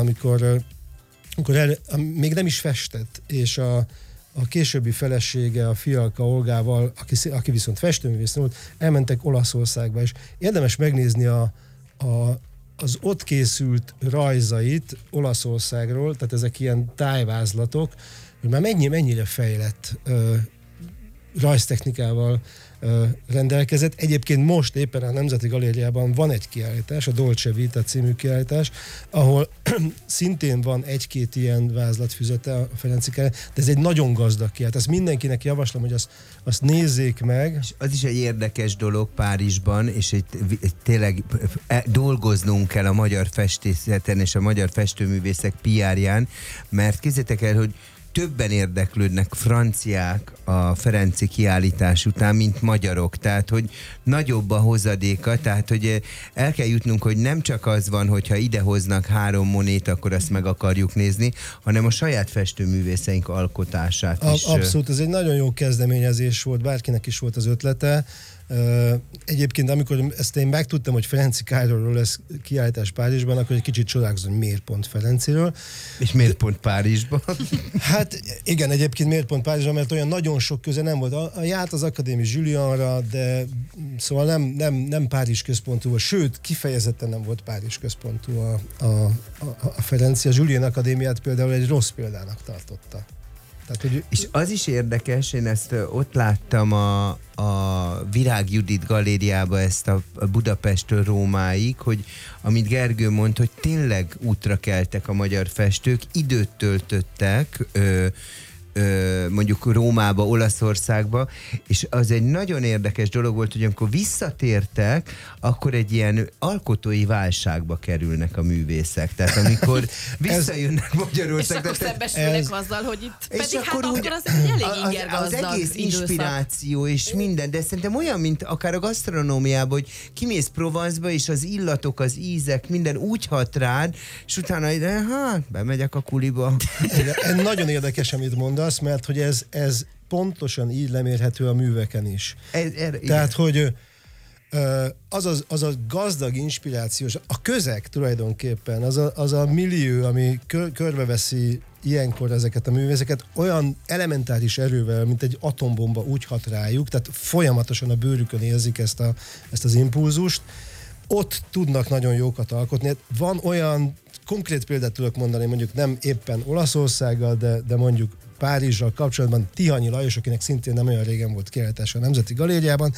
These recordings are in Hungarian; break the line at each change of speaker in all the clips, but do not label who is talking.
amikor még nem is festett, és a későbbi felesége, a Fialka Olgával, aki viszont festőművész volt, elmentek Olaszországba, és érdemes megnézni az ott készült rajzait Olaszországról, tehát ezek ilyen tájvázlatok, hogy már mennyire fejlett rajztechnikával rendelkezett. Egyébként most éppen a Nemzeti Galériában van egy kiállítás, a Dolce Vita című kiállítás, ahol szintén van egy-két ilyen vázlatfüzete a Ferencikának, de ez egy nagyon gazdag kiállítás. Ezt mindenkinek javaslom, hogy azt nézzék meg.
És az is egy érdekes dolog Párizsban, és tényleg dolgoznunk kell a magyar festészeten és a magyar festőművészek PR-ján, mert képzeljétek el, hogy többen érdeklődnek franciák a Ferenci kiállítás után, mint magyarok. Tehát, hogy nagyobb a hozadéka, tehát, hogy el kell jutnunk, hogy nem csak az van, hogyha idehoznak 3 Monét, akkor azt meg akarjuk nézni, hanem a saját festőművészeink alkotását is.
Abszolút, ez egy nagyon jó kezdeményezés volt, bárkinek is volt az ötlete. Egyébként, amikor ezt én megtudtam, hogy Ferenci Károlyról lesz kiállítás Párizsban, akkor egy kicsit csodálkozom, hogy miért pont Ferenciről.
És miért pont Párizsban?
Hát igen, egyébként miért pont Párizsban, mert olyan nagyon sok köze nem volt. Járt az Akadémie Julianra, de szóval nem Párizs központú, sőt, kifejezetten nem volt Párizs központú a Ferenci. A Julian Akadémiát például egy rossz példának tartotta. Tehát, hogy...
És az is érdekes, én ezt ott láttam a Virág Judit galériába, ezt a Budapesttől Rómáig, hogy amit Gergő mond, hogy tényleg útra keltek a magyar festők, időt töltöttek, mondjuk Rómába, Olaszországba, és az egy nagyon érdekes dolog volt, hogy amikor visszatértek, akkor egy ilyen alkotói válságba kerülnek a művészek. Tehát amikor visszajönnek Magyarországra...
És akkor szembesülnek azzal, hogy itt pedig akkor az egy elég ingergazdag
az egész
időszak.
inspiráció és minden, de szerintem olyan, mint akár a gasztronómiában, hogy kimész Provence-ba, és az illatok, az ízek, minden úgy hat rád, és utána bemegyek a kuliba.
Nagyon érdekes, amit mondasz, mert hogy ez pontosan így lemérhető a műveken is. Tehát, hogy az a gazdag inspirációs, a közeg tulajdonképpen, az a millió, ami körbeveszi ilyenkor ezeket a művészeket, olyan elementáris erővel, mint egy atombomba úgy hat rájuk, tehát folyamatosan a bőrükön érzik ezt az impulzust, ott tudnak nagyon jókat alkotni. Van olyan, konkrét példát tudok mondani, mondjuk nem éppen Olaszországgal, de mondjuk Párizsral kapcsolatban Tihanyi Lajos, akinek szintén nem olyan régen volt kiállítása a Nemzeti Galériában,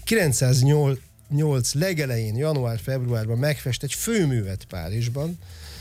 908 legelején, január-februárban megfest egy főművet Párizsban,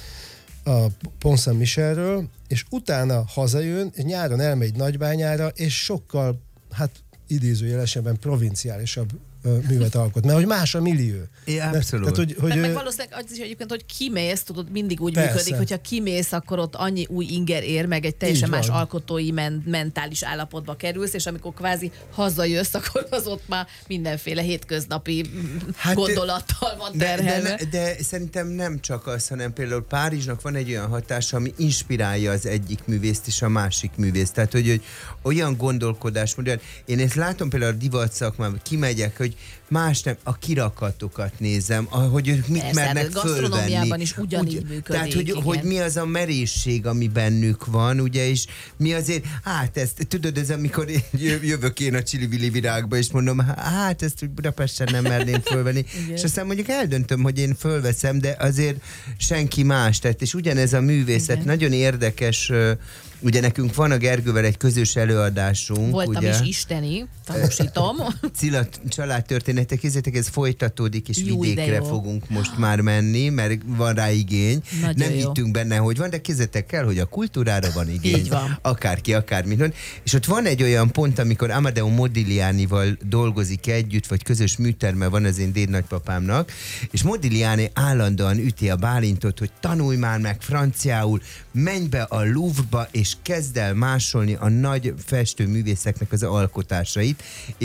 a Pont Saint-Michelről, és utána hazajön, nyáron elmegy Nagybányára, és sokkal, idézőjelesebben provinciálisabb művet alkot, mert hogy más a millió.
Abszolút.
Tehát, meg valószínűleg az is egyébként, hogy kimész, tudod, mindig úgy működik, hogyha kimész, akkor ott annyi új inger ér, meg egy teljesen más alkotói mentális állapotba kerülsz, és amikor kvázi hazajössz, akkor az ott már mindenféle hétköznapi gondolattal van terhelve.
De szerintem nem csak az, hanem például Párizsnak van egy olyan hatása, ami inspirálja az egyik művészt és a másik művészt. Tehát, hogy olyan gondolkodásmód, én ezt látom például a divat szakmában, kimegyek, hogy más nem, a kirakatokat nézem, hogy ők mit mernek fölvenni.
Gasztronómiában is ugyanígy működik.
Tehát, hogy mi az a merészség, ami bennük van, ugye, és mi azért, ezt, tudod, ez amikor jövök én a Csili-Vili Virágba, és mondom, ezt úgy Budapesten nem merném fölvenni. És aztán mondjuk eldöntöm, hogy én fölveszem, de azért senki más. Tehát, és ugyanez a művészet, nagyon érdekes. Ugye nekünk van a Gergővel egy közös előadásunk.
Voltam
ugye?
is isteni, tanúsítom.
Cilla családtörténetek, ez folytatódik, és
Jó,
vidékre fogunk most már menni, mert van rá igény.
Nagyon
nem
jó.
hittünk benne, hogy van, de képzeljétek el, hogy a kultúrára van igény.
Így van.
Akárki, akármit. És ott van egy olyan pont, amikor Amadeo Modiglianival dolgozik együtt, vagy közös műterme van az én dédnagypapámnak, és Modigliani állandóan üti a Bálintot, hogy tanulj már meg franciául, menj be a Louvre-ba, és kezd el másolni a nagy festőművészeknek az alkotásait,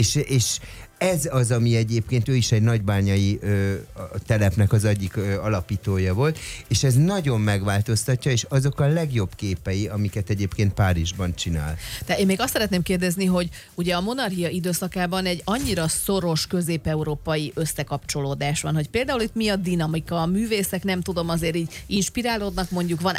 és ez az, ami egyébként ő is egy nagybányai telepnek az egyik alapítója volt, és ez nagyon megváltoztatja, és azok a legjobb képei, amiket egyébként Párizsban csinál.
De én még azt szeretném kérdezni, hogy ugye a monarchia időszakában egy annyira szoros közép-európai összekapcsolódás van, hogy például itt mi a dinamika, a művészek nem tudom, azért így inspirálódnak, mondjuk van